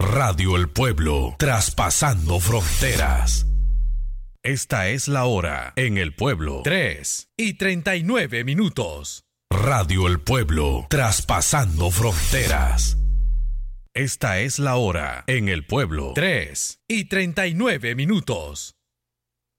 Radio El Pueblo, traspasando fronteras. Esta es la hora en El Pueblo. 3:39. Radio El Pueblo, traspasando fronteras. Esta es la hora en El Pueblo. 3:39.